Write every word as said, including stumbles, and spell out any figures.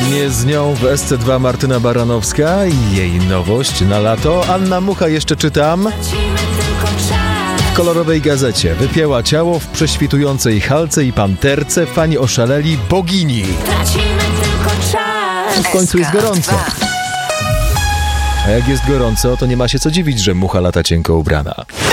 Nie z nią w S C dwa Martyna Baranowska i jej nowość na lato. Anna Mucha jeszcze czytam. W kolorowej gazecie wypięła ciało w prześwitującej halce i panterce. Fani oszaleli, bogini. W końcu jest gorąco. A jak jest gorąco, to nie ma się co dziwić, że Mucha lata cienko ubrana.